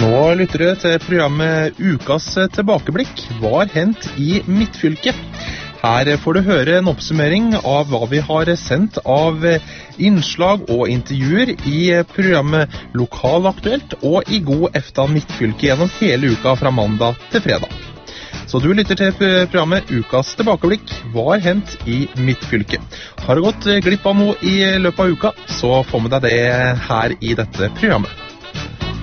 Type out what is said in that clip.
Nå lytter du til programmet Ukas tilbakeblikk. Hva har hendt i Midtfylket? Her får du høre en oppsummering av hva vi har sendt av innslag og intervjuer i programmet Lokalaktuelt og i God EFTA Midtfylke gjennom hele uka fra mandag til fredag. Så du lytter til programmet Ukas tilbakeblikk. Hva har hendt i Midtfylket? Har du gått glipp av noe i løpet av uka, så få med deg det her i dette programmet.